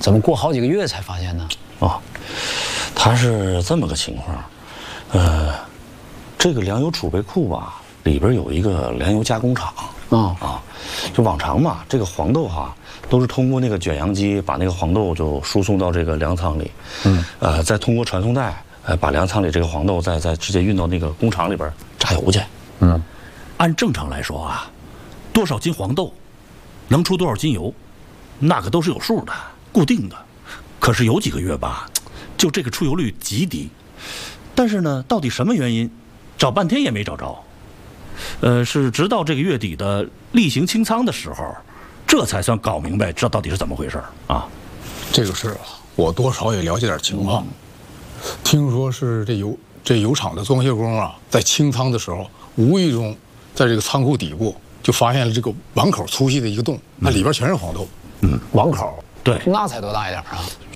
怎么过好几个月才发现呢？ 哦，它是这么个情况，这个粮油储备库吧，里边有一个粮油加工厂。就往常嘛，这个黄豆都是通过那个卷扬机把那个黄豆就输送到这个粮仓里，再通过传送带，把粮仓里这个黄豆再直接运到那个工厂里边榨油去。 按正常来说多少斤黄豆能出多少斤油，那个都是有数的，固定的。可是有几个月吧，就这个出油率极低。但是呢，到底什么原因，找半天也没找着。是直到这个月底的例行清仓的时候，这才算搞明白这到底是怎么回事啊。 这个事我多少也了解点情况。听说是这油厂的装卸工在清仓的时候，无意中在这个仓库底部就发现了这个碗口粗细的一个洞，那里边全是黄豆。 碗口， 对， 那才多大一点